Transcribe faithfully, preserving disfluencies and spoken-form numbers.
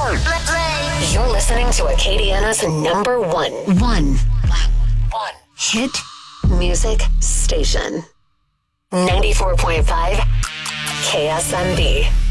You're listening to Acadiana's number one, one, one hit music station. ninety-four point five K S M B.